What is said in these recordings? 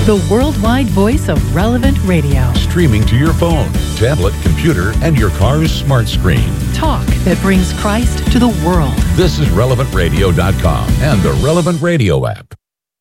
the worldwide voice of Relevant Radio. Streaming to your phone, tablet, computer, and your car's smart screen. Talk that brings Christ to the world. This is RelevantRadio.com and the Relevant Radio app.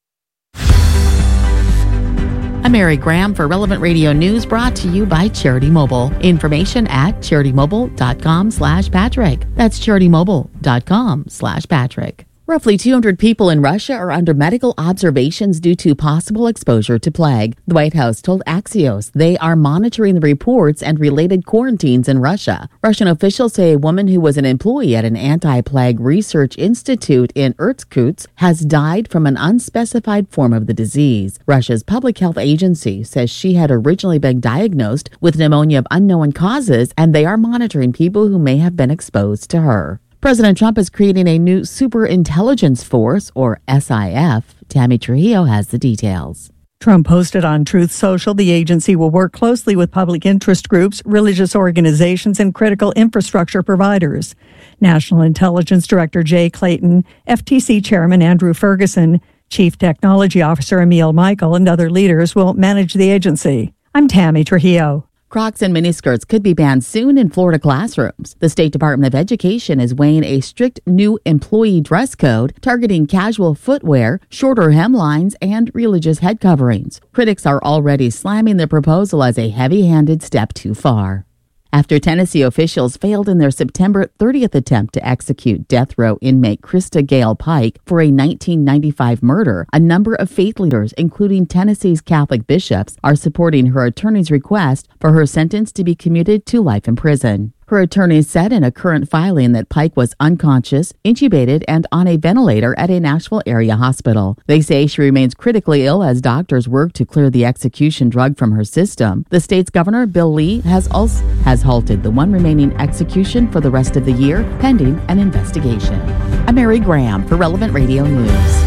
I'm Mary Graham for Relevant Radio News, brought to you by Charity Mobile. Information at CharityMobile.com/Patrick. That's CharityMobile.com/Patrick. Roughly 200 people in Russia are under medical observations due to possible exposure to plague. The White House told Axios they are monitoring the reports and related quarantines in Russia. Russian officials say a woman who was an employee at an anti-plague research institute in Irkutsk has died from an unspecified form of the disease. Russia's public health agency says she had originally been diagnosed with pneumonia of unknown causes, and they are monitoring people who may have been exposed to her. President Trump is creating a new superintelligence force, or SIF. Tammy Trujillo has the details. Trump posted on Truth Social the agency will work closely with public interest groups, religious organizations, and critical infrastructure providers. National Intelligence Director Jay Clayton, FTC Chairman Andrew Ferguson, Chief Technology Officer Emil Michael, and other leaders will manage the agency. I'm Tammy Trujillo. Crocs and miniskirts could be banned soon in Florida classrooms. The State Department of Education is weighing a strict new employee dress code targeting casual footwear, shorter hemlines, and religious head coverings. Critics are already slamming the proposal as a heavy-handed step too far. After Tennessee officials failed in their September 30th attempt to execute death row inmate Krista Gale Pike for a 1995 murder, a number of faith leaders, including Tennessee's Catholic bishops, are supporting her attorney's request for her sentence to be commuted to life in prison. Her attorney said in a current filing that Pike was unconscious, intubated, and on a ventilator at a Nashville area hospital. They say she remains critically ill as doctors work to clear the execution drug from her system. The state's governor, Bill Lee, has halted the one remaining execution for the rest of the year, pending an investigation. I'm Mary Graham for Relevant Radio News.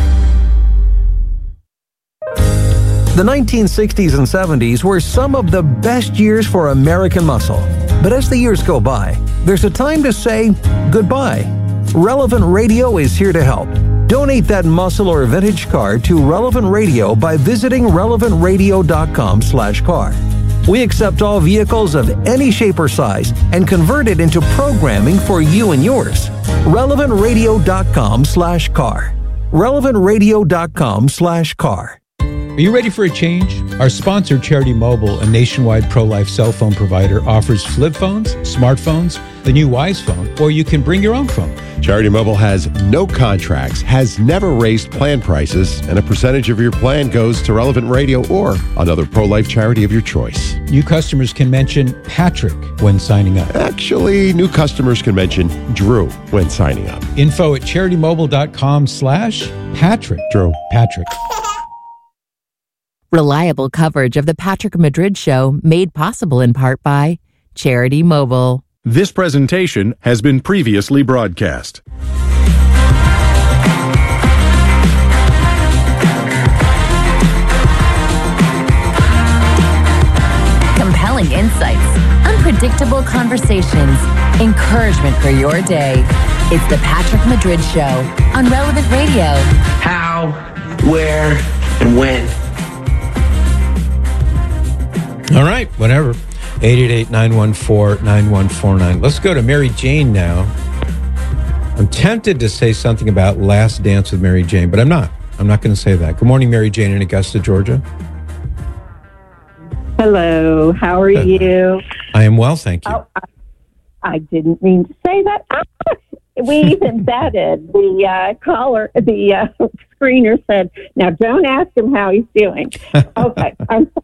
The 1960s and 70s were some of the best years for American muscle. But as the years go by, there's a time to say goodbye. Relevant Radio is here to help. Donate that muscle or vintage car to Relevant Radio by visiting relevantradio.com/car. We accept all vehicles of any shape or size and convert it into programming for you and yours. relevantradio.com/car. relevantradio.com/car. Are you ready for a change? Our sponsor, Charity Mobile, a nationwide pro-life cell phone provider, offers flip phones, smartphones, the new Wise phone, or you can bring your own phone. Charity Mobile has no contracts, has never raised plan prices, and a percentage of your plan goes to Relevant Radio or another pro-life charity of your choice. New customers can mention Patrick when signing up. Actually, new customers can mention Drew when signing up. Info at CharityMobile.com/Patrick. Drew. Patrick. Reliable coverage of the Patrick Madrid Show, made possible in part by Charity Mobile. This presentation has been previously broadcast. Compelling insights, unpredictable conversations, encouragement for your day. It's the Patrick Madrid Show on Relevant Radio. How, where, and when? All right, whatever. 888-914-9149. Let's go to Mary Jane now. I'm tempted to say something about Last Dance with Mary Jane, but I'm not. I'm not going to say that. Good morning, Mary Jane in Augusta, Georgia. Hello, how are you? I am well, thank you. Oh, I didn't mean to say that. We embedded the caller, the screener said, now don't ask him how he's doing. Okay,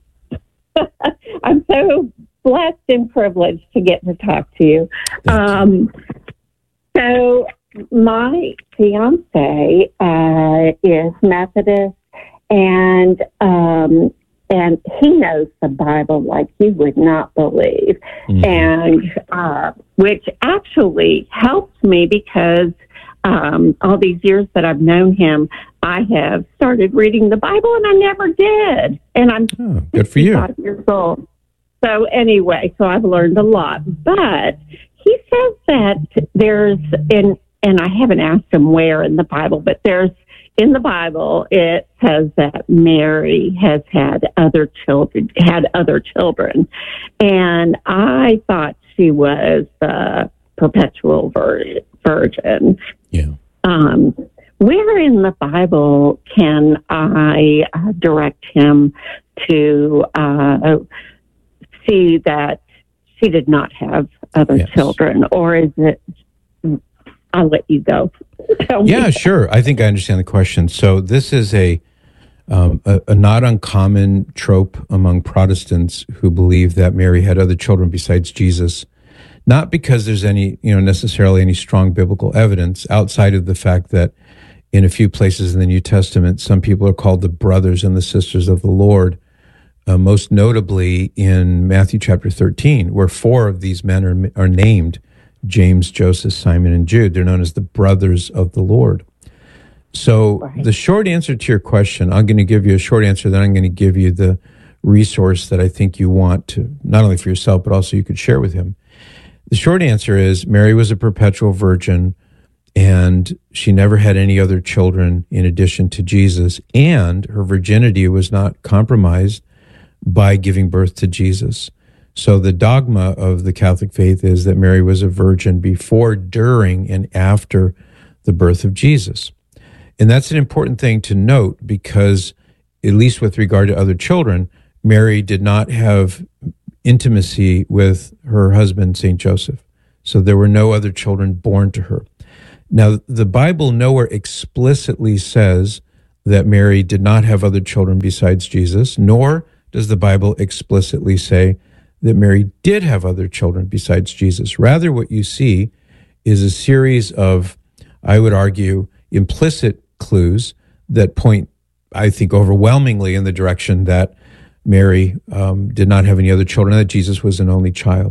I'm so blessed and privileged to get to talk to you. So my fiance is Methodist, and he knows the Bible like you would not believe, and which actually helps me because all these years that I've known him, I have started reading the Bible, and I never did. And I'm good for you. 65 years old. So anyway, so I've learned a lot. But he says that there's, and I haven't asked him where in the Bible, but there's in the Bible, it says that Mary has had other children, and I thought she was the perpetual virgin. Yeah. Where in the Bible can I direct him to see that she did not have other children, or is it? I'll let you go. Tell me. Yeah, sure. I think I understand the question. So this is a not uncommon trope among Protestants who believe that Mary had other children besides Jesus, not because there's any, necessarily any strong biblical evidence outside of the fact that in a few places in the New Testament, some people are called the brothers and the sisters of the Lord, most notably in Matthew chapter 13, where 4 of these men are named: James, Joseph, Simon, and Jude. They're known as the brothers of the Lord. So the short answer to your question, I'm going to give you a short answer, then I'm going to give you the resource that I think you want to, not only for yourself, but also you could share with him. The short answer is Mary was a perpetual virgin, and she never had any other children in addition to Jesus, and her virginity was not compromised by giving birth to Jesus. So the dogma of the Catholic faith is that Mary was a virgin before, during, and after the birth of Jesus. And that's an important thing to note because, at least with regard to other children, Mary did not have intimacy with her husband, St. Joseph. So there were no other children born to her. Now, the Bible nowhere explicitly says that Mary did not have other children besides Jesus, nor does the Bible explicitly say that Mary did have other children besides Jesus. Rather, what you see is a series of, I would argue, implicit clues that point, I think, overwhelmingly in the direction that Mary did not have any other children, and that Jesus was an only child.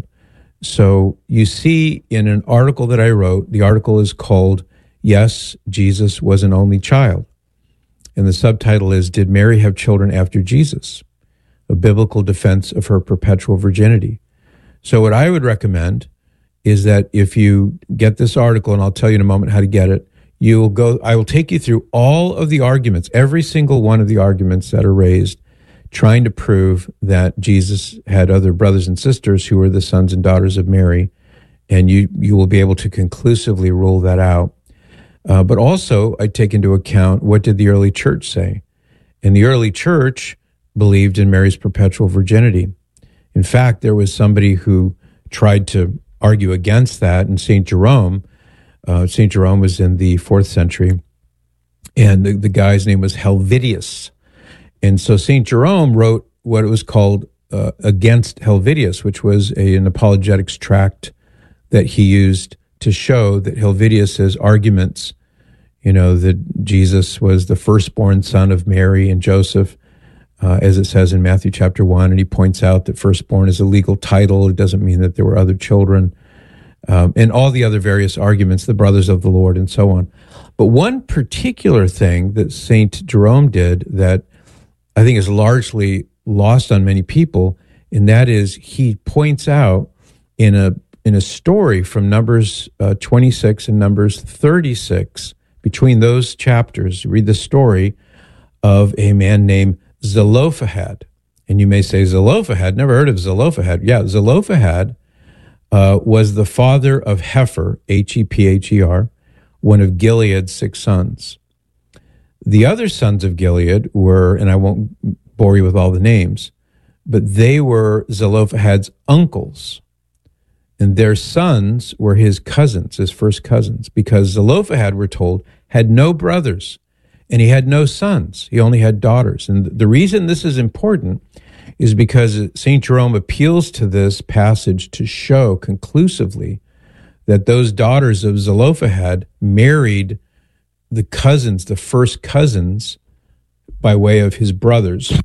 So you see in an article that I wrote, the article is called, "Yes, Jesus Was an Only Child." And the subtitle is, "Did Mary Have Children After Jesus? A Biblical Defense of Her Perpetual Virginity." So what I would recommend is that if you get this article, and I'll tell you in a moment how to get it, I will take you through all of the arguments, every single one of the arguments that are raised, trying to prove that Jesus had other brothers and sisters who were the sons and daughters of Mary, and you will be able to conclusively rule that out. But also, I take into account, what did the early church say? And the early church believed in Mary's perpetual virginity. In fact, there was somebody who tried to argue against that, and St. Jerome. St. Jerome was in the 4th century, and the guy's name was Helvidius. And so St. Jerome wrote what it was called Against Helvidius, which was an apologetics tract that he used to show that Helvidius's arguments, that Jesus was the firstborn son of Mary and Joseph, as it says in Matthew chapter 1, and he points out that firstborn is a legal title. It doesn't mean that there were other children, and all the other various arguments, the brothers of the Lord, and so on. But one particular thing that St. Jerome did that I think is largely lost on many people, and that is he points out in a story from Numbers 26 and Numbers 36, between those chapters, read the story of a man named Zelophehad. And you may say, Zelophehad? Never heard of Zelophehad. Yeah, Zelophehad was the father of Hepher, Hepher, one of Gilead's 6 sons. The other sons of Gilead were, and I won't bore you with all the names, but they were Zelophehad's uncles. And their sons were his cousins, his first cousins, because Zelophehad, we're told, had no brothers, and he had no sons. He only had daughters. And the reason this is important is because St. Jerome appeals to this passage to show conclusively that those daughters of Zelophehad married the cousins, the first cousins, by way of his brothers.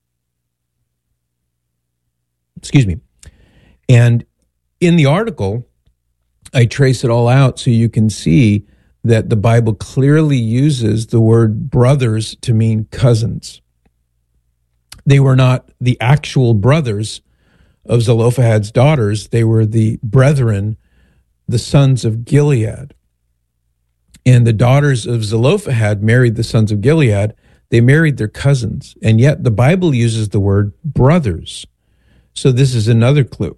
Excuse me. And in the article, I trace it all out so you can see that the Bible clearly uses the word brothers to mean cousins. They were not the actual brothers of Zelophehad's daughters. They were the brethren, the sons of Gilead. and the daughters of Zelophehad married the sons of Gilead. They married their cousins, and yet the Bible uses the word brothers. So this is another clue.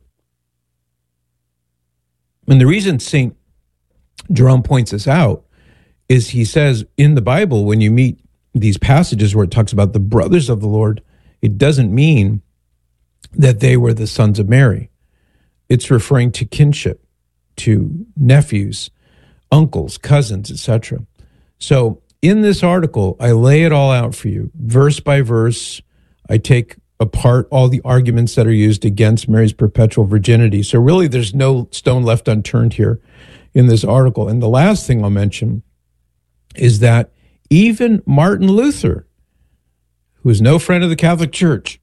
And the reason St. Jerome points this out is he says in the Bible, when you meet these passages where it talks about the brothers of the Lord, it doesn't mean that they were the sons of Mary. It's referring to kinship, to nephews, uncles, cousins, etc. So in this article, I lay it all out for you, verse by verse. I take apart all the arguments that are used against Mary's perpetual virginity. So really, there's no stone left unturned here in this article. And the last thing I'll mention is that even Martin Luther, who is no friend of the Catholic Church,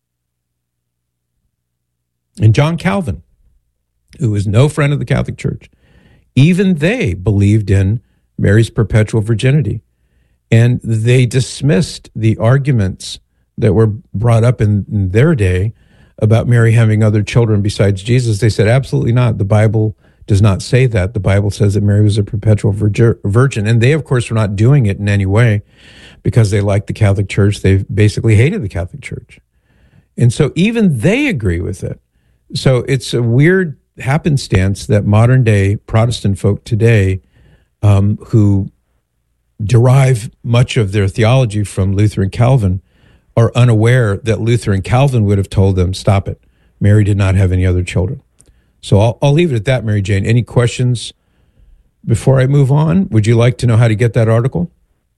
and John Calvin, who is no friend of the Catholic Church, even they believed in Mary's perpetual virginity. And they dismissed the arguments that were brought up in their day about Mary having other children besides Jesus. They said, absolutely not. The Bible does not say that. The Bible says that Mary was a perpetual virgin. And they, of course, were not doing it in any way because they liked the Catholic Church. They basically hated the Catholic Church. And so even they agree with it. So it's a weird happenstance that modern day Protestant folk today, who derive much of their theology from Luther and Calvin, are unaware that Luther and Calvin would have told them, stop it. Mary did not have any other children. So I'll leave it at that, Mary Jane. Any questions before I move on? Would you like to know how to get that article?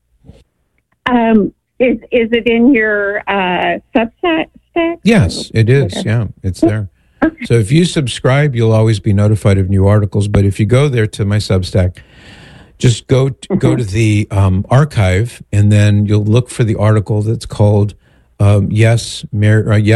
Is it in your Substack? Yes, it is. Yeah, it's there. Okay. So if you subscribe, you'll always be notified of new articles. But if you go there to my Substack, just go to the archive, and then you'll look for the article that's called Yes, Mary.